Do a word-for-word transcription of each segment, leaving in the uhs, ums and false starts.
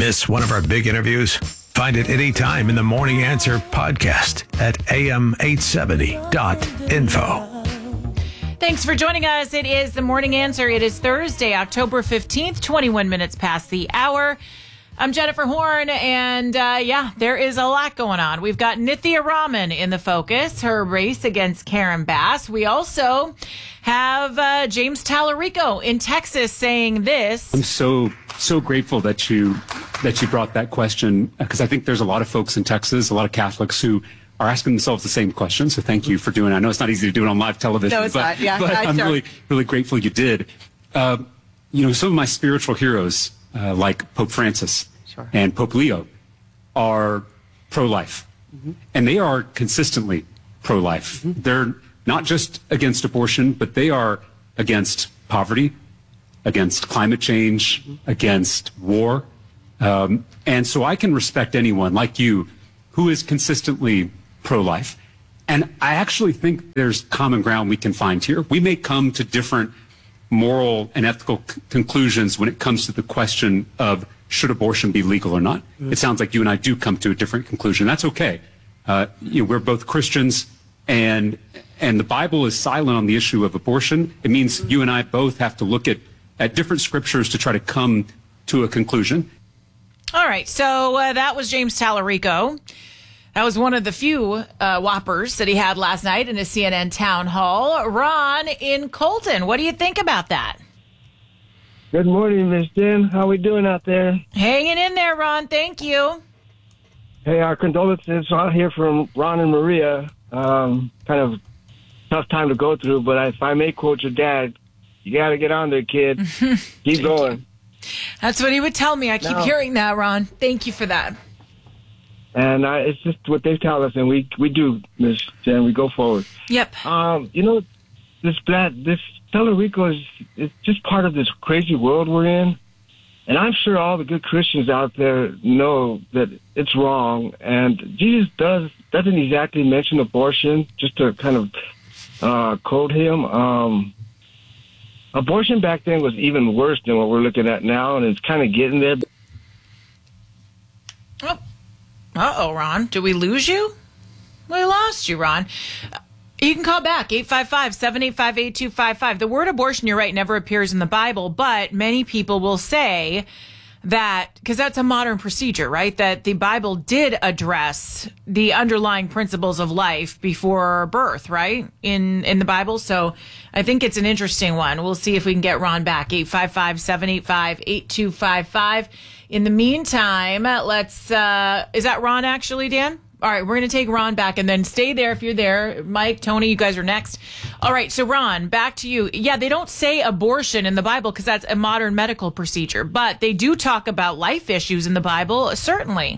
Miss one of our big interviews? Find it anytime in the Morning Answer podcast at a m eight seventy dot info. Thanks for joining us. It is the Morning Answer. It is Thursday, October fifteenth, twenty-one minutes past the hour. I'm Jennifer Horn, and uh, yeah, there is a lot going on. We've got Nithya Raman in the focus, her race against Karen Bass. We also have uh, James Tallarico in Texas saying this. I'm so, so grateful that you that you brought that question, because I think there's a lot of folks in Texas, a lot of Catholics who are asking themselves the same question. So thank you for doing it. I know it's not easy to do it on live television, no, it's but, not. Yeah, but I I'm sure. really, really grateful you did. Uh, you know, some of my spiritual heroes, uh, like Pope Francis sure. and Pope Leo, are pro-life. Mm-hmm. And they are consistently pro-life. Mm-hmm. They're not just against abortion, but they are against poverty, against climate change, mm-hmm. against war. Um, and so I can respect anyone like you who is consistently pro-life. And I actually think there's common ground we can find here. We may come to different moral and ethical c- conclusions when it comes to the question of should abortion be legal or not. Mm-hmm. It sounds like you and I do come to a different conclusion. That's okay. Uh, you know, we're both Christians, and and the Bible is silent on the issue of abortion. It means mm-hmm. you and I both have to look at, at different scriptures to try to come to a conclusion. All right, so uh, that was James Tallarico. That was one of the few uh, whoppers that he had last night in a C N N town hall. Ron in Colton, what do you think about that? Good morning, Miss Jen. How we doing out there? Hanging in there, Ron. Thank you. Hey, our condolences out here from Ron and Maria. Um, kind of tough time to go through, but if I may quote your dad, you got to get on there, kid. Keep going. You. That's what he would tell me. I keep no. hearing that, Ron. Thank you for that. And uh, it's just what they tell us, and we we do, Miss Jen. We go forward. Yep. Um, you know, this this Tallarico is it's just part of this crazy world we're in, and I'm sure all the good Christians out there know that it's wrong. And Jesus does doesn't exactly mention abortion, just to kind of uh, quote him. Um, abortion back then was even worse than what we're looking at now, and it's kind of getting there. Oh. Uh-oh, Ron. Did we lose you? We lost you, Ron. You can call back, eight five five, seven eight five, eight two five five. The word abortion, you're right, never appears in the Bible, but many people will say that, because that's a modern procedure, right, that the Bible did address the underlying principles of life before birth, right, in, in the Bible. So I think it's an interesting one. We'll see if we can get Ron back, eight five five, seven eight five, eight two five five. In the meantime, let's, uh, is that Ron actually, Dan? All right, we're going to take Ron back and then stay there if you're there. Mike, Tony, you guys are next. All right, so Ron, back to you. Yeah, they don't say abortion in the Bible because that's a modern medical procedure, but they do talk about life issues in the Bible, certainly.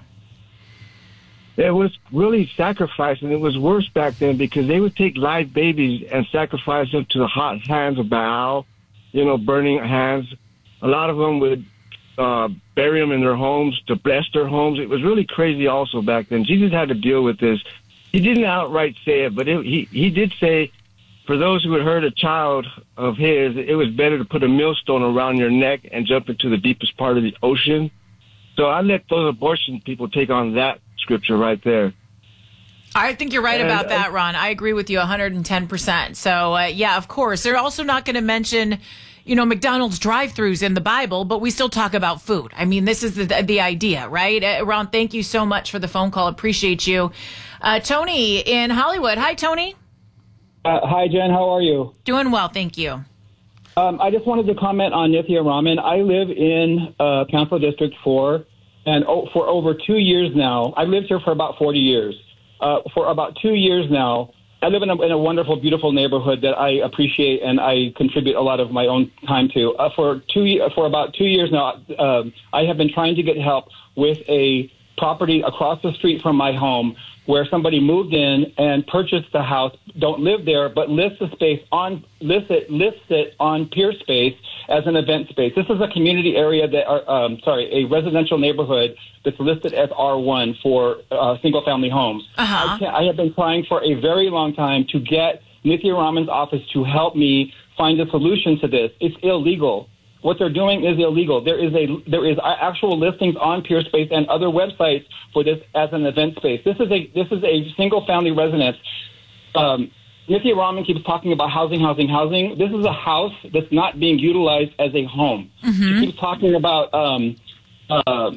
It was really sacrificing. It was worse back then because they would take live babies and sacrifice them to the hot hands of Baal, you know, burning hands. A lot of them would Uh, bury them in their homes, to bless their homes. It was really crazy also back then. Jesus had to deal with this. He didn't outright say it, but it, he, he did say, for those who had hurt a child of his, it was better to put a millstone around your neck and jump into the deepest part of the ocean. So I let those abortion people take on that scripture right there. I think you're right and, about that, Ron. I agree with you one hundred ten percent. So, uh, yeah, of course. They're also not going to mention, you know, McDonald's drive-thrus in the Bible, but we still talk about food. I mean, this is the the idea, right? Uh, Ron, thank you so much for the phone call. Appreciate you. Uh, Tony in Hollywood. Hi, Tony. Uh, hi, Jen. How are you? Doing well, thank you. Um, I just wanted to comment on Nithya Raman. I live in uh, Council District four, and oh, for over two years now, I've lived here for about forty years. Uh, for about two years now, I live in a, in a wonderful, beautiful neighborhood that I appreciate and I contribute a lot of my own time to. Uh, for two, for about two years now, uh, I have been trying to get help with a property across the street from my home where somebody moved in and purchased the house, don't live there, but lists the space on lists it lists it on Peerspace as an event space. This is a community area that are um, sorry, a residential neighborhood that's listed as R one for uh, single family homes. Uh-huh. I, can, I have been trying for a very long time to get Nithya Raman's office to help me find a solution to this. It's illegal. what they're doing is illegal. There is a there is actual listings on Peerspace and other websites for this as an event space. This is a this is a single family residence. Um, Nithya Raman keeps talking about housing, housing, housing. This is a house that's not being utilized as a home. Mm-hmm. She keeps talking about. Um, uh,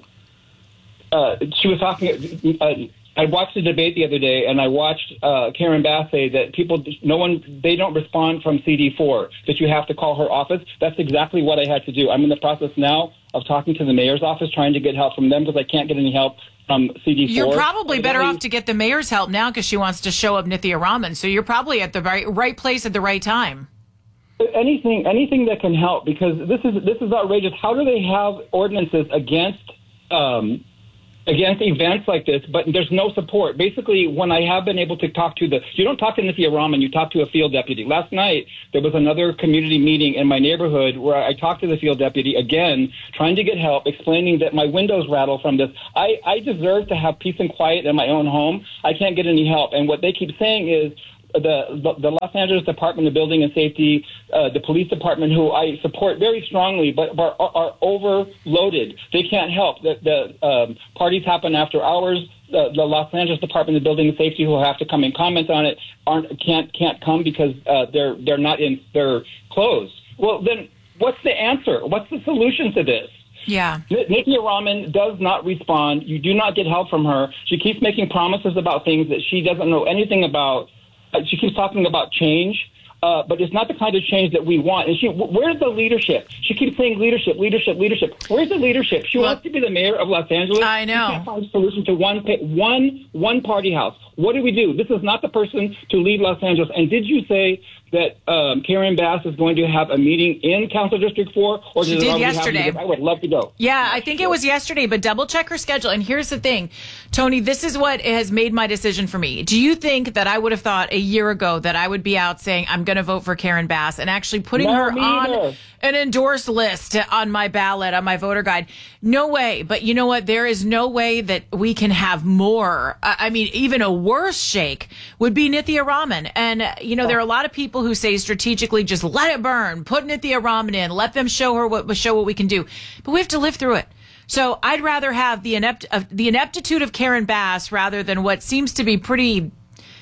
uh, she was talking. Uh, I watched the debate the other day, and I watched uh, Karen Bass say that people, no one, they don't respond from C D four, that you have to call her office. That's exactly what I had to do. I'm in the process now of talking to the mayor's office, trying to get help from them because I can't get any help from C D four. You're probably better off to get the mayor's help now because she wants to show up Nithya Raman. So you're probably at the right, right place at the right time. Anything, anything that can help, because this is this is outrageous. How do they have ordinances against um, against events like this, but there's no support? Basically, when I have been able to talk to the, you don't talk to Nithya Raman, you talk to a field deputy. Last night, there was another community meeting in my neighborhood where I talked to the field deputy again, trying to get help, explaining that my windows rattle from this. I, I deserve to have peace and quiet in my own home. I can't get any help. And what they keep saying is, The, the Los Angeles Department of Building and Safety, uh, the police department, who I support very strongly, but are, are overloaded. They can't help. The, the um, parties happen after hours. The, the Los Angeles Department of Building and Safety, who have to come and comment on it, aren't can't can't come because uh, they're they're not in they're closed. Well, then what's the answer? What's the solution to this? Yeah. Nithya Raman does not respond. You do not get help from her. She keeps making promises about things that she doesn't know anything about. Uh, she keeps talking about change, uh, but it's not the kind of change that we want. And she, where's the leadership? She keeps saying leadership, leadership, leadership. Where's the leadership? She well, wants to be the mayor of Los Angeles. I know. She can't find a solution to one, one, one party house. What do we do? This is not the person to lead Los Angeles. And did you say that um, Karen Bass is going to have a meeting in Council District four? Or she did, did it yesterday. Happen? I would love to go. Yeah, I think it was yesterday, but double check her schedule. And here's the thing, Tony, this is what has made my decision for me. Do you think that I would have thought a year ago that I would be out saying I'm going to vote for Karen Bass and actually putting no, her me on either. an endorsed list on my ballot, on my voter guide? No way. But you know what? There is no way that we can have more. I mean, even a worse shake would be Nithya Raman. And, you know, there are a lot of people who say strategically, just let it burn, put Nithya Raman in, let them show her what, show what we can do. But we have to live through it. So I'd rather have the inept, uh, the ineptitude of Karen Bass rather than what seems to be pretty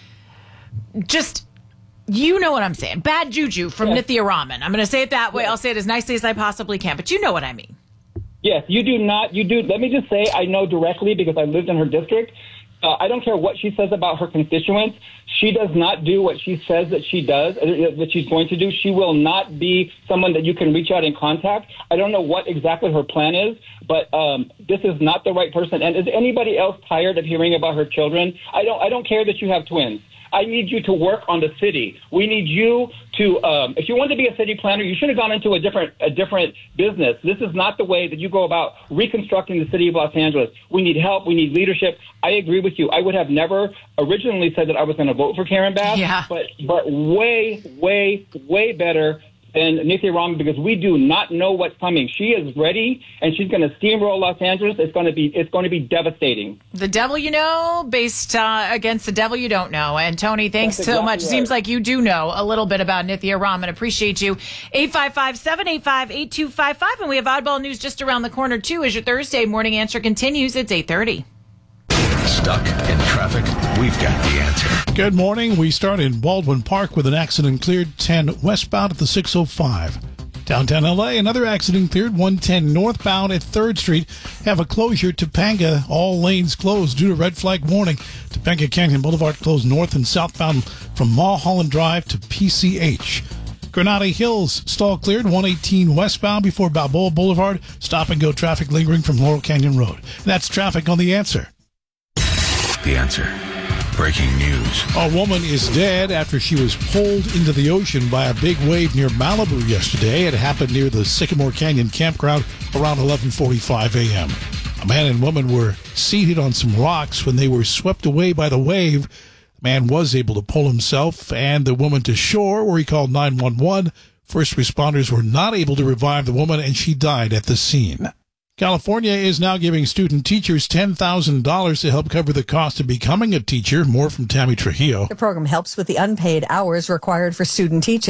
just, you know what I'm saying, bad juju from yes. Nithya Raman. I'm going to say it that way. Yes. I'll say it as nicely as I possibly can, but you know what I mean. Yes, you do not. You do. Let me just say, I know directly because I lived in her district. Uh, I don't care what she says about her constituents. She does not do what she says that she does, uh, that she's going to do. She will not be someone that you can reach out and contact. I don't know what exactly her plan is, but um, this is not the right person. And is anybody else tired of hearing about her children? I don't. I don't care that you have twins. I need you to work on the city. We need you to, um, if you want to be a city planner, you should have gone into a different, a different business. This is not the way that you go about reconstructing the city of Los Angeles. We need help. We need leadership. I agree with you. I would have never originally said that I was going to vote for Karen Bass, yeah. but, but way, way, way better than Nithya Raman, because we do not know what's coming. She is ready, and she's going to steamroll Los Angeles. It's going to be it's going to be devastating. The devil you know, based uh, against the devil you don't know. And Tony, thanks That's so exactly much. Right. Seems like you do know a little bit about Nithya Raman. Appreciate you. eight five five, seven eight five, eight two five five. And we have Oddball News just around the corner, too, as your Thursday morning answer continues. It's eight thirty. Stuck in traffic? We've got the answer. Good morning. We start in Baldwin Park with an accident cleared ten westbound at the six oh five. Downtown L A, another accident cleared one ten northbound at third Street. Have a closure. Topanga, all lanes closed due to red flag warning. Topanga Canyon Boulevard closed north and southbound from Mulholland Drive to P C H. Granada Hills, stall cleared one eighteen westbound before Balboa Boulevard. Stop and go traffic lingering from Laurel Canyon Road. That's traffic on The Answer. The Answer. Breaking news. A woman is dead after she was pulled into the ocean by a big wave near Malibu yesterday. It happened near the Sycamore Canyon campground around eleven forty-five a.m. A man and woman were seated on some rocks when they were swept away by the wave. The man was able to pull himself and the woman to shore, where he called nine one one. First responders were not able to revive the woman, and she died at the scene. California is now giving student teachers ten thousand dollars to help cover the cost of becoming a teacher. More from Tammy Trujillo. The program helps with the unpaid hours required for student teaching.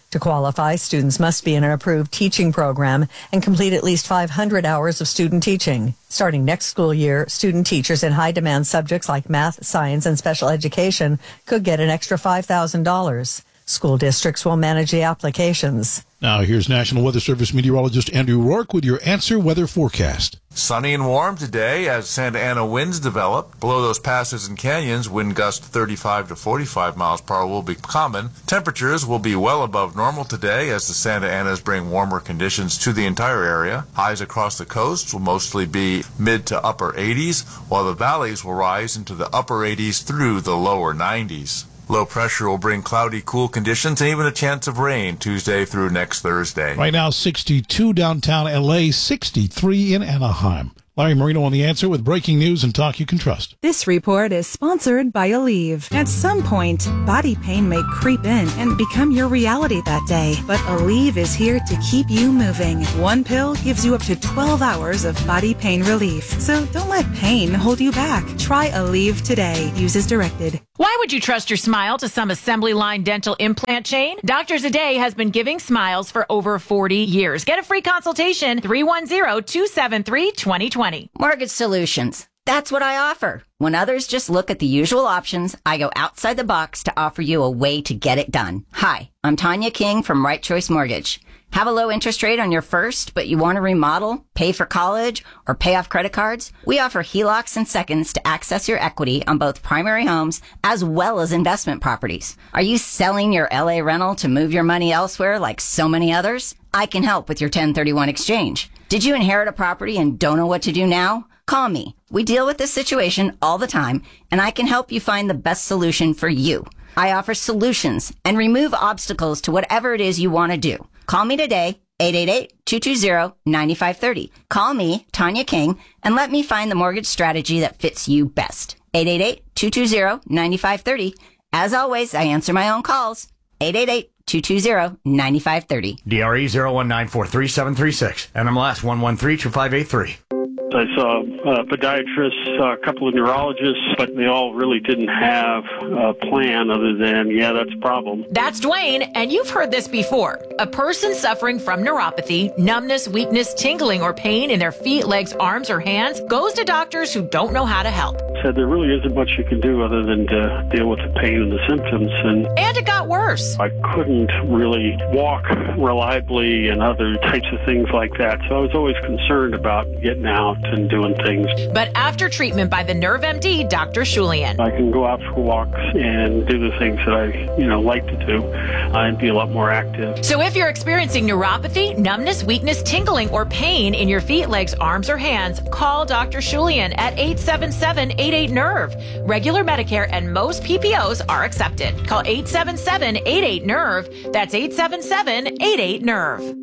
To qualify, students must be in an approved teaching program and complete at least five hundred hours of student teaching. Starting next school year, student teachers in high-demand subjects like math, science, and special education could get an extra five thousand dollars. School districts will manage the applications. Now here's National Weather Service meteorologist Andrew Rourke with your Answer Weather forecast. Sunny and warm today as Santa Ana winds develop. Below those passes and canyons, wind gusts thirty-five to forty-five miles per hour will be common. Temperatures will be well above normal today as the Santa Anas bring warmer conditions to the entire area. Highs across the coast will mostly be mid to upper eighties, while the valleys will rise into the upper eighties through the lower nineties. Low pressure will bring cloudy, cool conditions and even a chance of rain Tuesday through next Thursday. Right now, sixty-two downtown L A, sixty-three in Anaheim. Larry Marino on The Answer with breaking news and talk you can trust. This report is sponsored by Aleve. At some point, body pain may creep in and become your reality that day. But Aleve is here to keep you moving. One pill gives you up to twelve hours of body pain relief. So don't let pain hold you back. Try Aleve today. Use as directed. Why would you trust your smile to some assembly line dental implant chain? Doctors A Day has been giving smiles for over forty years. Get a free consultation, three one zero, two seven three, two zero two zero. Mortgage Solutions. That's what I offer. When others just look at the usual options, I go outside the box to offer you a way to get it done. Hi, I'm Tanya King from Right Choice Mortgage. Have a low interest rate on your first, but you want to remodel, pay for college, or pay off credit cards? We offer H E L O Cs and seconds to access your equity on both primary homes as well as investment properties. Are you selling your L A rental to move your money elsewhere like so many others? I can help with your ten thirty-one exchange. Did you inherit a property and don't know what to do now? Call me. We deal with this situation all the time, and I can help you find the best solution for you. I offer solutions and remove obstacles to whatever it is you want to do. Call me today, eight eight eight, two two zero, nine five three zero. Call me, Tanya King, and let me find the mortgage strategy that fits you best. eight eight eight, two two zero, nine five three zero. As always, I answer my own calls. eight eight eight, two two zero, nine five three zero. D R E zero one nine four three seven three six. N M L S one one three two five eight three. I saw a podiatrist, a couple of neurologists, but they all really didn't have a plan other than, yeah, that's a problem. That's Dwayne, and you've heard this before. A person suffering from neuropathy, numbness, weakness, tingling, or pain in their feet, legs, arms, or hands goes to doctors who don't know how to help. Said there really isn't much you can do other than to deal with the pain and the symptoms. And, and it got worse. I couldn't really walk reliably and other types of things like that. So I was always concerned about getting out and doing things. But after treatment by the Nerve M D, Doctor Shulian, I can go out for walks and do the things that I, you know, like to do uh, and be a lot more active. So if you're experiencing neuropathy, numbness, weakness, tingling, or pain in your feet, legs, arms, or hands, call Doctor Shulian at eight seven seven, eight eight, N E R V. Regular Medicare and most P P Os are accepted. Call eight seven seven, eight eight, N E R V. That's eight seven seven, eight eight, N E R V.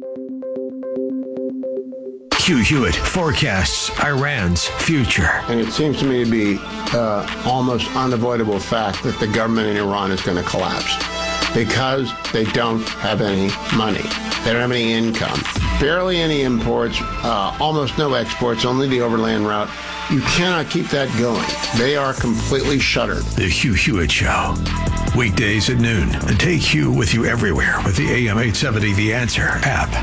Hugh Hewitt forecasts Iran's future. And it seems to me to be uh, almost unavoidable fact that the government in Iran is going to collapse because they don't have any money. They don't have any income. Barely any imports, uh, almost no exports, only the overland route. You cannot keep that going. They are completely shuttered. The Hugh Hewitt Show. Weekdays at noon. And take Hugh with you everywhere with the A M eight seventy The Answer app.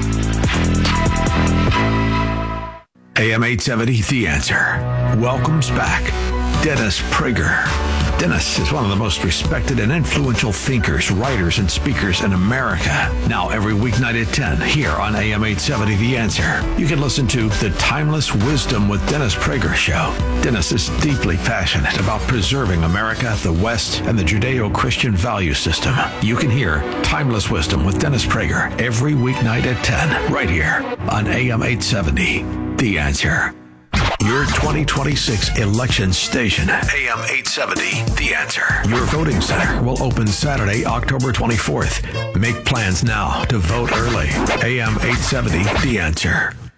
A M eight seventy The Answer welcomes back Dennis Prager. Dennis is one of the most respected and influential thinkers, writers, and speakers in America. Now every weeknight at ten here on A M eight seventy The Answer. You can listen to The Timeless Wisdom with Dennis Prager Show. Dennis is deeply passionate about preserving America, the West, and the Judeo-Christian value system. You can hear Timeless Wisdom with Dennis Prager every weeknight at ten right here on A M eight seventy The Answer. Your twenty twenty-six election station, A M eight seventy The Answer. Your voting center will open Saturday, October twenty-fourth. Make plans now to vote early. A M eight seventy The Answer.